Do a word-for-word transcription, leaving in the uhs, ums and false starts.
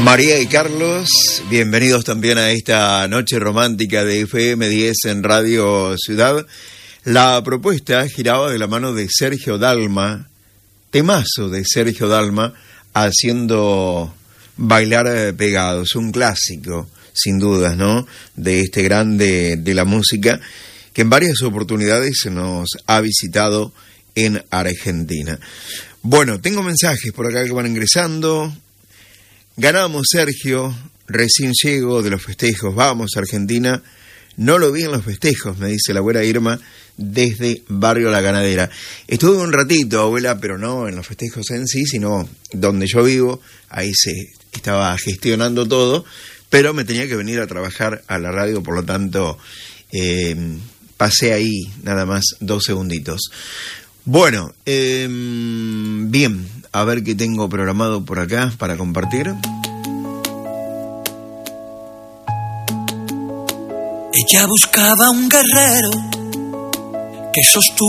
María y Carlos, bienvenidos también a esta noche romántica de F M diez en Radio Ciudad. La propuesta giraba de la mano de Sergio Dalma, temazo de Sergio Dalma, haciendo Bailar Pegados, un clásico, sin dudas, ¿no?, de este grande de la música, que en varias oportunidades nos ha visitado en Argentina. Bueno, tengo mensajes por acá que van ingresando. Ganamos, Sergio, recién llego de los festejos, vamos Argentina, no lo vi en los festejos, me dice la abuela Irma desde Barrio La Ganadera. Estuve un ratito, abuela, pero no en los festejos en sí, sino donde yo vivo, ahí se estaba gestionando todo, pero me tenía que venir a trabajar a la radio, por lo tanto eh, pasé ahí nada más dos segunditos. Bueno, eh, bien, a ver qué tengo programado por acá para compartir. Ella buscaba un guerrero que sostuviera